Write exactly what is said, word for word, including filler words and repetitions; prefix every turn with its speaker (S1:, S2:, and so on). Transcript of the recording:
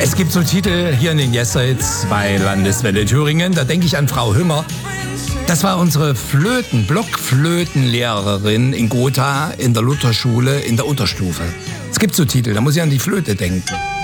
S1: Es gibt so Titel hier in den Yes-Sites bei Landeswelle Thüringen, da denke ich an Frau Hünger. Das war unsere Flöten, Blockflötenlehrerin in Gotha in der Lutherschule in der Unterstufe. Es gibt so Titel, da muss ich an die Flöte denken.